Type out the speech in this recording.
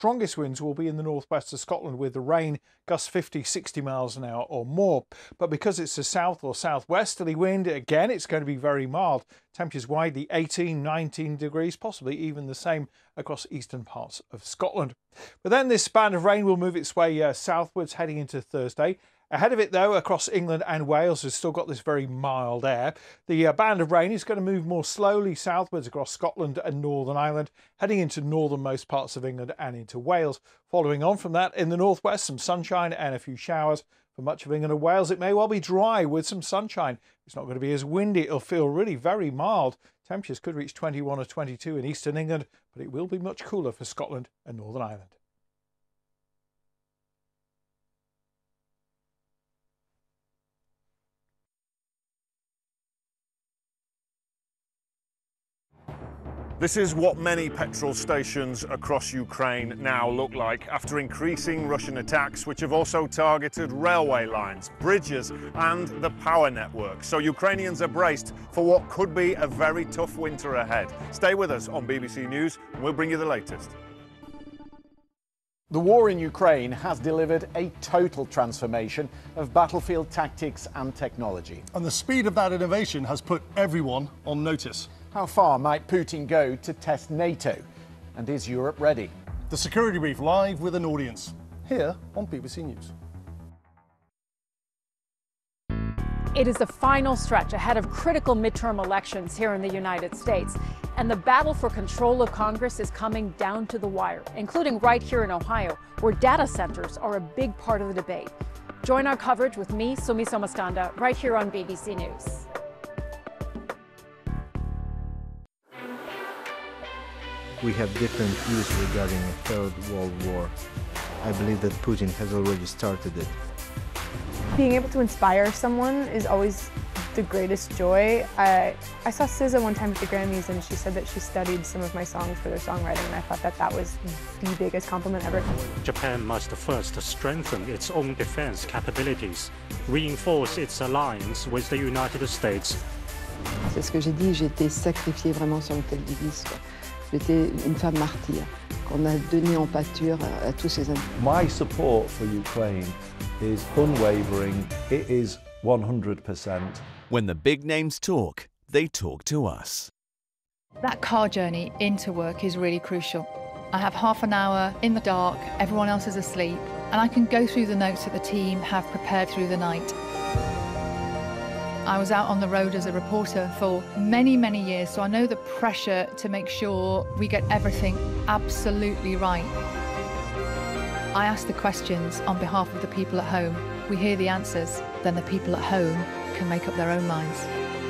Strongest winds will be in the northwest of Scotland with the rain, gusts 50, 60 miles an hour or more. But because it's a south or southwesterly wind, again, it's going to be very mild. Temperatures widely 18, 19 degrees, possibly even the same across eastern parts of Scotland. But then this band of rain will move its way southwards heading into Thursday. Ahead of it, though, across England and Wales, has still got this very mild air. The band of rain is going to move more slowly southwards across Scotland and Northern Ireland, heading into northernmost parts of England and into Wales. Following on from that, in the northwest, some sunshine and a few showers. For much of England and Wales, it may well be dry with some sunshine. It's not going to be as windy. It'll feel really very mild. Temperatures could reach 21 or 22 in eastern England, but it will be much cooler for Scotland and Northern Ireland. This is what many petrol stations across Ukraine now look like after increasing Russian attacks, which have also targeted railway lines, bridges and the power network. So Ukrainians are braced for what could be a very tough winter ahead. Stay with us on BBC News and we'll bring you the latest. The war in Ukraine has delivered a total transformation of battlefield tactics and technology. And the speed of that innovation has put everyone on notice. How far might Putin go to test NATO? And is Europe ready? The Security Brief live with an audience, here on BBC News. It is the final stretch ahead of critical midterm elections here in the United States. And the battle for control of Congress is coming down to the wire, including right here in Ohio, where data centers are a big part of the debate. Join our coverage with me, Sumi Somaskanda, right here on BBC News. We have different views regarding a third world war. I believe that Putin has already started it. Being able to inspire someone is always the greatest joy. I saw SZA one time at the Grammys and she said that she studied some of my songs for their songwriting, and I thought that that was the biggest compliment ever. Japan must first strengthen its own defense capabilities, reinforce its alliance with the United States. C'est ce que j'ai dit, j'ai été sacrifiée vraiment sur l'autel du disque. J'étais une femme martyre qu'on a donnée en pâture à tous ces amis. My support for Ukraine is unwavering. It is 100%. When the big names talk, they talk to us. That car journey into work is really crucial. I have half an hour in the dark, everyone else is asleep, and I can go through the notes that the team have prepared through the night. I was out on the road as a reporter for many, many years, so I know the pressure to make sure we get everything absolutely right. I ask the questions on behalf of the people at home. We hear the answers, then the people at home can make up their own minds.